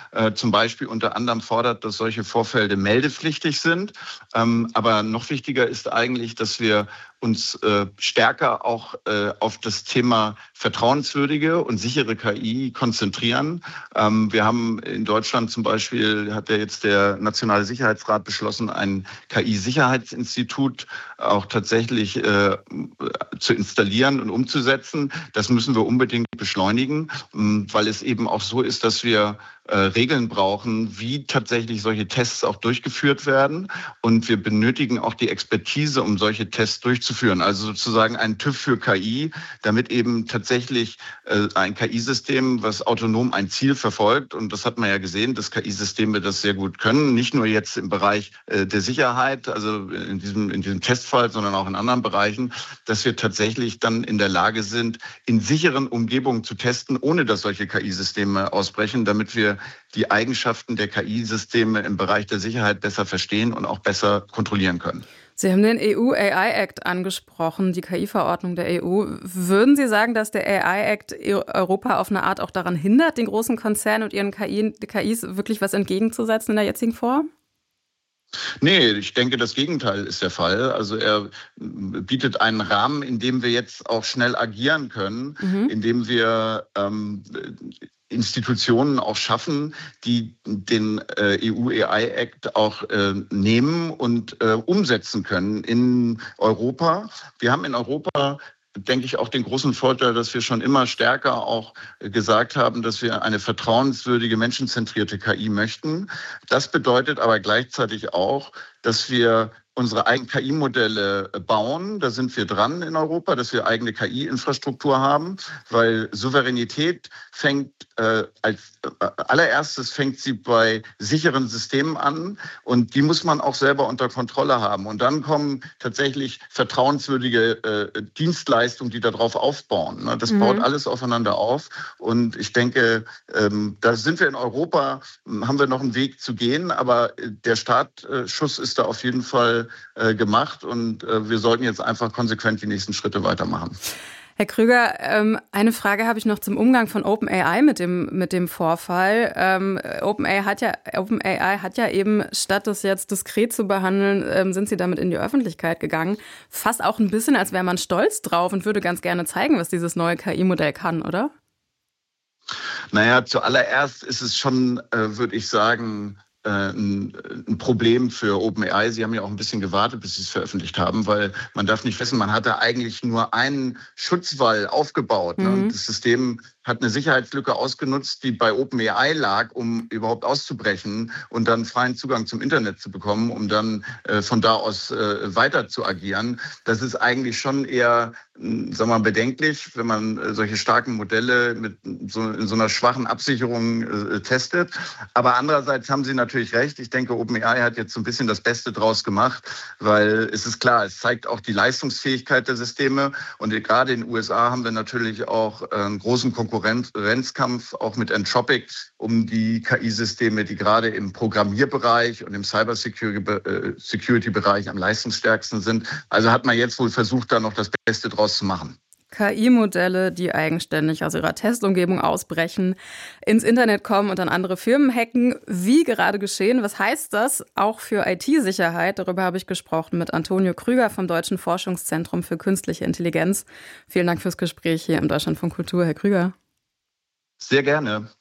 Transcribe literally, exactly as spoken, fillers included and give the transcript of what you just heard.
äh, zum Beispiel unter anderem fordert, dass solche Vorfälle meldepflichtig sind. Ähm, aber noch wichtiger ist eigentlich, dass wir uns äh, stärker auch äh, auf das Thema vertrauenswürdige und sichere K I konzentrieren. Ähm, wir haben in Deutschland zum Beispiel, hat ja jetzt der Nationale Sicherheitsrat beschlossen, ein K I-Sicherheitsinstitut auch tatsächlich äh, zu installieren und umzusetzen. Das müssen wir unbedingt beschleunigen, weil es eben auch so ist, dass wir äh, Regeln brauchen, wie tatsächlich solche Tests auch durchgeführt werden. Und wir benötigen auch die Expertise, um solche Tests durchzuführen. Also sozusagen ein TÜV für K I, damit eben tatsächlich äh, ein K I-System, was autonom ein Ziel verfolgt. Und das hat man ja gesehen, dass K I-Systeme das sehr gut können. Nicht nur jetzt im Bereich äh, der Sicherheit, also in diesem, in diesem Testfall, sondern auch in anderen Bereichen, dass wir tatsächlich dann in der Lage sind, in sicheren Umgebungen zu testen, ohne dass solche K I-Systeme ausbrechen, damit wir die Eigenschaften der K I-Systeme im Bereich der Sicherheit besser verstehen und auch besser kontrollieren können. Sie haben den E U A I Act angesprochen, die K I-Verordnung der E U. Würden Sie sagen, dass der A I Act Europa auf eine Art auch daran hindert, den großen Konzernen und ihren K I, K Is wirklich was entgegenzusetzen in der jetzigen Form? Nee, ich denke, das Gegenteil ist der Fall. Also er bietet einen Rahmen, in dem wir jetzt auch schnell agieren können, mhm. in dem wir ähm, Institutionen auch schaffen, die den äh, E U A I Act auch äh, nehmen und äh, umsetzen können in Europa. Wir haben in Europa, denke ich, auch den großen Vorteil, dass wir schon immer stärker auch gesagt haben, dass wir eine vertrauenswürdige, menschenzentrierte K I möchten. Das bedeutet aber gleichzeitig auch, dass wir unsere eigenen K I-Modelle bauen. Da sind wir dran in Europa, dass wir eigene K I-Infrastruktur haben, weil Souveränität fängt äh, als äh, allererstes fängt sie bei sicheren Systemen an und die muss man auch selber unter Kontrolle haben. Und dann kommen tatsächlich vertrauenswürdige äh, Dienstleistungen, die darauf aufbauen. Ne? Das mhm. baut alles aufeinander auf. Und ich denke, ähm, da sind wir in Europa, haben wir noch einen Weg zu gehen, aber der Startschuss ist da auf jeden Fall äh, gemacht und äh, wir sollten jetzt einfach konsequent die nächsten Schritte weitermachen. Herr Krüger, ähm, eine Frage habe ich noch zum Umgang von OpenAI mit dem, mit dem Vorfall. Ähm, OpenAI hat ja, OpenAI hat ja eben, statt das jetzt diskret zu behandeln, ähm, sind sie damit in die Öffentlichkeit gegangen. Fast auch ein bisschen, als wäre man stolz drauf und würde ganz gerne zeigen, was dieses neue K I-Modell kann, oder? Naja, zuallererst ist es schon, äh, würde ich sagen, Ein, ein Problem für OpenAI. Sie haben ja auch ein bisschen gewartet, bis Sie es veröffentlicht haben, weil man darf nicht wissen, man hatte eigentlich nur einen Schutzwall aufgebaut. Mhm. Ne? Und das System hat eine Sicherheitslücke ausgenutzt, die bei OpenAI lag, um überhaupt auszubrechen und dann freien Zugang zum Internet zu bekommen, um dann äh, von da aus äh, weiter zu agieren. Das ist eigentlich schon eher, sagen wir mal, bedenklich, wenn man äh, solche starken Modelle mit so, in so einer schwachen Absicherung äh, testet. Aber andererseits haben Sie natürlich recht. Ich denke, OpenAI hat jetzt so ein bisschen das Beste draus gemacht, weil es ist klar, es zeigt auch die Leistungsfähigkeit der Systeme. Und gerade in den U S A haben wir natürlich auch äh, einen großen Konkurrenzkampf, auch mit Anthropic, um die K I-Systeme, die gerade im Programmierbereich und im Cyber-Security-Bereich am leistungsstärksten sind. Also hat man jetzt wohl versucht, da noch das Beste draus zu machen. K I-Modelle, die eigenständig aus ihrer Testumgebung ausbrechen, ins Internet kommen und dann andere Firmen hacken, wie gerade geschehen. Was heißt das auch für I T-Sicherheit? Darüber habe ich gesprochen mit Antonio Krüger vom Deutschen Forschungszentrum für Künstliche Intelligenz. Vielen Dank fürs Gespräch hier im Deutschlandfunk Kultur, Herr Krüger. Sehr gerne.